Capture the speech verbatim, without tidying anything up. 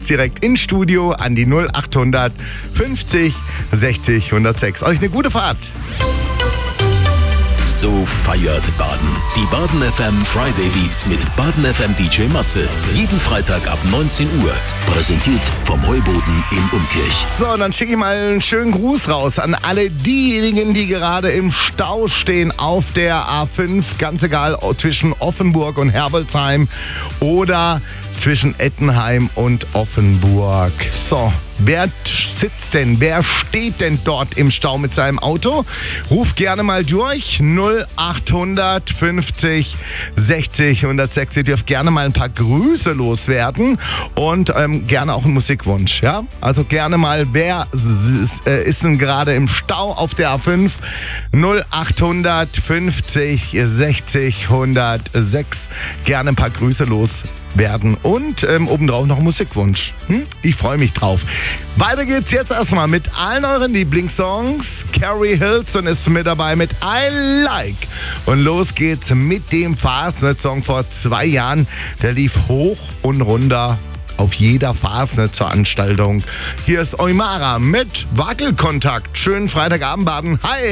direkt ins Studio an die null acht hundert fünfzig sechzig hundertsechs. Euch eine gute Fahrt. So feiert Baden. Die Baden F M Friday Beats mit Baden F M D J Matze. Jeden Freitag ab neunzehn Uhr. Präsentiert vom Heuboden in Umkirch. So, dann schicke ich mal einen schönen Gruß raus an alle diejenigen, die gerade im Stau stehen auf der A fünf. Ganz egal, zwischen Offenburg und Herbolzheim oder zwischen Ettenheim und Offenburg. So, wer sitzt denn, wer steht denn dort im Stau mit seinem Auto? Ruft gerne mal durch. null acht hundert fünfzig sechzig hundertsechs. Ihr dürft gerne mal ein paar Grüße loswerden und ähm, gerne auch einen Musikwunsch. Ja? Also gerne mal, wer ist denn gerade im Stau auf der A fünf? null acht hundert fünfzig sechzig hundertsechs. Gerne ein paar Grüße loswerden und ähm, obendrauf noch einen Musikwunsch. Hm? Ich freue mich drauf. Weiter geht's jetzt erstmal mit allen euren Lieblingssongs. Carrie Hilson ist mit dabei mit I Like. Und los geht's mit dem Fastnet-Song vor zwei Jahren. Der lief hoch und runter auf jeder Fastnet-Veranstaltung. Hier ist Eumara mit Wackelkontakt. Schönen Freitagabend, Baden. Hi!